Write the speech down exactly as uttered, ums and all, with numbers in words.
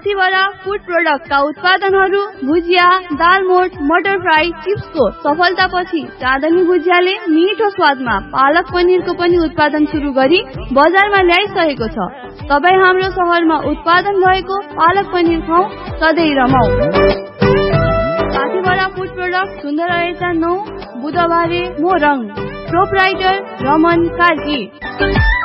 साथीभरा food प्रोडक्टका उत्पादनहरू भुजिया, दालमोट, मटर fry, चिप्सको सफलतापछि चाँदनी भुजियाले मिठो स्वादमा पालक पनिरको पनि उत्पादन सुरु गरी बजारमा ल्याइसकेको छ। तपाईँ हाम्रो शहरमा उत्पादन भएको पालक पनिर खाऊ, सधैँ रमाऊ। साथीभरा फूड प्रोडक्ट सुन्दर रहेछ नौ बुधबारे मोरङ, प्रोपराइटर रमन कार्की।